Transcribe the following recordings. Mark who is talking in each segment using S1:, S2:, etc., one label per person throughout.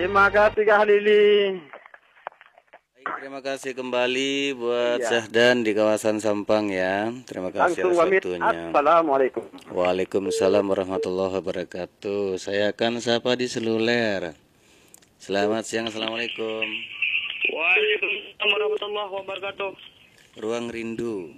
S1: Terima kasih Kak Lili.
S2: Baik, terima kasih kembali buat
S1: Iya.
S2: Syahdan di kawasan Sampang ya. Terima kasih
S1: Langsung
S2: atas
S1: pamit.
S2: waktunya.
S1: Assalamualaikum.
S2: Waalaikumsalam warahmatullahi wabarakatuh. Saya akan sapa di seluler. Selamat siang, assalamualaikum.
S3: Waalaikumsalam warahmatullahi wabarakatuh.
S2: Ruang Rindu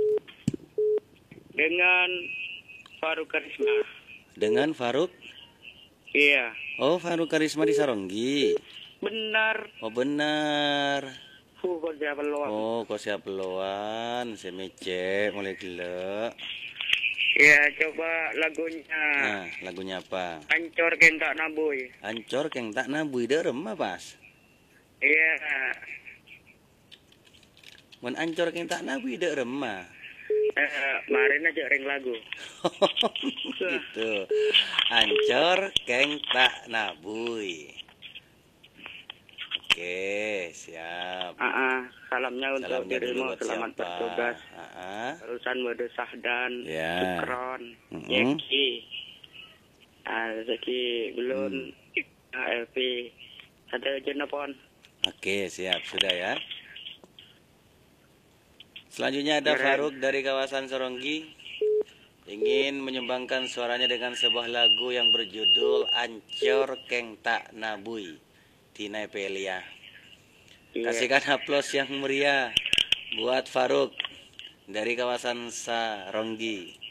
S3: Dengan Faruk Karisma.
S2: dengan Faruk.
S3: Iya,
S2: Oh, Faruk Karisma di Saronggi.
S3: benar.
S2: Oh, benar.
S3: Kok dia peluang.
S2: Oh, kok siap peluan, semece mulai gila.
S3: Iya, coba lagunya.
S2: Nah, lagunya apa?
S3: Ancor keng tak naboy.
S2: Ancor keng tak nabui derem apa pas?
S3: Iya.
S2: Mun ancor keng tak nabui derem mah.
S3: Kemarin aja ring lagu.
S2: Gitu. Ancor keng tak nabui. Oke, siap.
S3: Salamnya untuk
S2: Salamnya dulu
S3: dirimu,
S2: buat
S3: selamat
S2: siapa?
S3: bertugas. Terusan Mode Sahdan,
S2: Ya.
S3: Sukron, Yeki, Zeki, Belun, LP, ada jenapon.
S2: Oke, siap. Sudah ya. Selanjutnya ada Faruk dari kawasan Soronggi. Ingin menyumbangkan suaranya dengan sebuah lagu yang berjudul Ancor Keng Tak Nabui. Tina Pelia. Kasihkan aplaus yang meriah buat Faruk dari kawasan Saronggi.